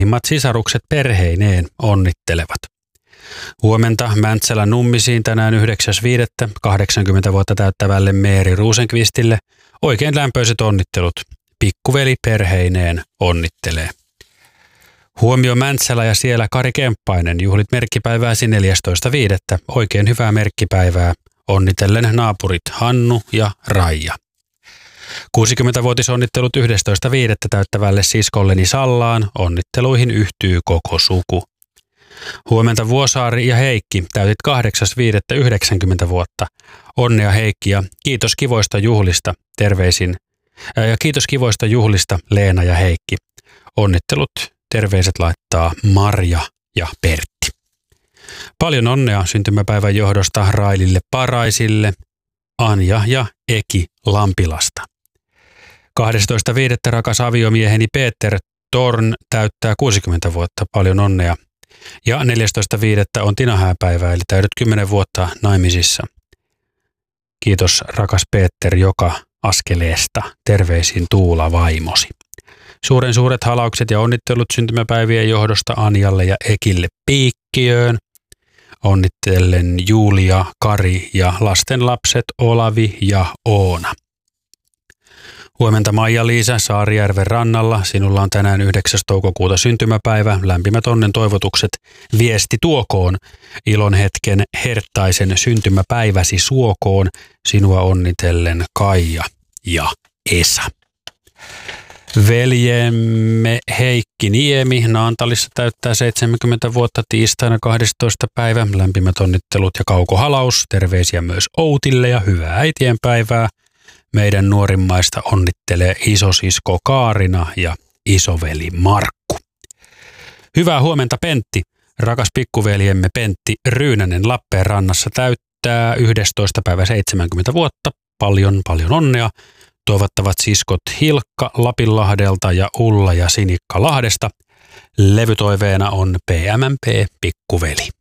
vanhimmat sisarukset perheineen onnittelevat. Huomenta Mäntsälän Nummisiin tänään 9.5. 80 vuotta täyttävälle Meeri Rosenqvistille oikein lämpöiset onnittelut. Pikkuveli perheineen onnittelee. Huomio Mäntsälä ja siellä Kari Kemppainen, juhlit merkkipäivääsi 14.5. Oikein hyvää merkkipäivää. Onnitellen naapurit Hannu ja Raija. 60-vuotisonnittelut 11.5. täyttävälle siskolleni Sallaan. Onnitteluihin yhtyy koko suku. Huomenta Vuosaari ja Heikki, täytit 8.5. 90 vuotta. Onnea Heikki ja kiitos kivoista juhlista. Terveisin. Ja kiitos kivoista juhlista Leena ja Heikki. Onnittelut, terveiset laittaa Marja ja Pertti. Paljon onnea syntymäpäivän johdosta Railille Paraisille, Anja ja Eki Lampilasta. 12.5. rakas aviomieheni Peter Torn täyttää 60 vuotta. Paljon onnea. Ja 14.5. on Tina hääpäivä, eli täydet 10 vuotta naimisissa. Kiitos rakas Peter joka askeleesta. Terveisin Tuula vaimosi. Suuret halaukset ja onnittelut syntymäpäivien johdosta Anjalle ja Ekille Piikkiöön. Onnittelen Julia, Kari ja lastenlapset Olavi ja Oona. Huomenta Maija-Liisa Saarijärven rannalla. Sinulla on tänään 9. toukokuuta syntymäpäivä. Lämpimät onnen toivotukset. Viesti tuokoon. Ilon hetken herttaisen syntymäpäiväsi suokoon. Sinua onnitellen Kaija ja Esa. Veljemme Heikki Niemi Naantalissa täyttää 70 vuotta tiistaina 12. päivä. Lämpimät onnittelut ja kaukohalaus. Terveisiä myös Outille ja hyvää äitienpäivää. Meidän nuorimmaista onnittelee isosisko Kaarina ja isoveli Markku. Hyvää huomenta Pentti. Rakas pikkuveljemme Pentti Ryynänen Lappeenrannassa täyttää 11. päivä 70 vuotta. Paljon onnea. Toivottavat siskot Hilkka Lapinlahdelta ja Ulla ja Sinikka Lahdesta. Levytoiveena on PMMP Pikkuveli.